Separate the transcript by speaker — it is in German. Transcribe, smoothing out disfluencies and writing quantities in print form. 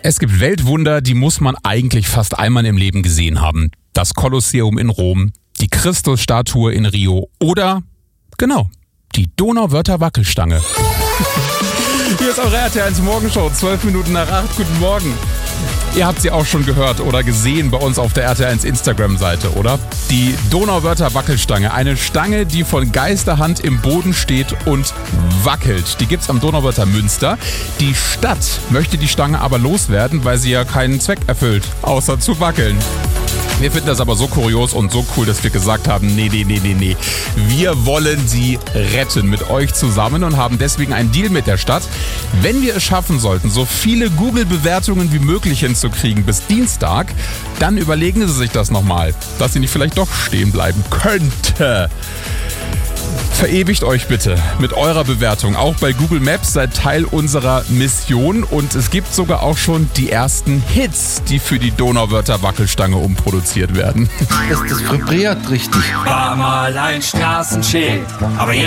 Speaker 1: Es gibt Weltwunder, die muss man eigentlich fast einmal im Leben gesehen haben. Das Kolosseum in Rom, die Christusstatue in Rio oder, genau, die Donauwörther Wackelstange. Hier ist eure RTL Morgenshow, 12 Minuten nach 8. Guten Morgen. Ihr habt sie auch schon gehört oder gesehen bei uns auf der RTL Instagram-Seite, oder? Die Donauwörther Wackelstange, eine Stange, die von Geisterhand im Boden steht und wackelt. Die gibt's am Donauwörther Münster. Die Stadt möchte die Stange aber loswerden, weil sie ja keinen Zweck erfüllt, außer zu wackeln. Wir finden das aber so kurios und so cool, dass wir gesagt haben, nee. Wir wollen sie retten mit euch zusammen und haben deswegen einen Deal mit der Stadt. Wenn wir es schaffen sollten, so viele Google-Bewertungen wie möglich hinzukriegen bis Dienstag, dann überlegen Sie sich das nochmal, dass sie nicht vielleicht doch stehen bleiben könnte. Verewigt euch bitte mit eurer Bewertung. Auch bei Google Maps seid Teil unserer Mission und es gibt sogar auch schon die ersten Hits, die für die Donauwörther Wackelstange umproduziert werden.
Speaker 2: Das vibriert richtig.
Speaker 3: War mal ein Straßenschild, aber